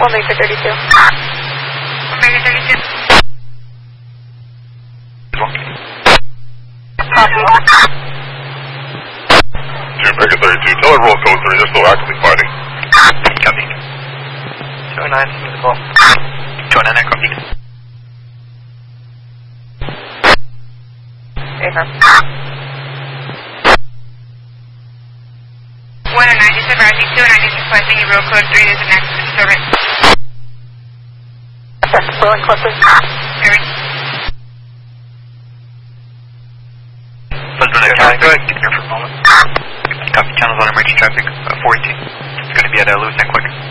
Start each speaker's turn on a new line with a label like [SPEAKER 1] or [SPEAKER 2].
[SPEAKER 1] Victor 32.
[SPEAKER 2] 1 Victor 32.
[SPEAKER 1] Copy.
[SPEAKER 3] June Victor 32, tell her roll code 3, they're still actively fighting.
[SPEAKER 4] Copy. 209, this is the call. 209, copy.
[SPEAKER 1] Affirm.
[SPEAKER 2] 109 is advising 209 is requesting a roll code 3, there's an active disturbance.
[SPEAKER 1] Affirm. Will and closely.
[SPEAKER 2] Hearing.
[SPEAKER 4] President County, go ahead and get here for a moment. Copy, channels on emergency traffic, 418. It's going to be at Lewis and Quick.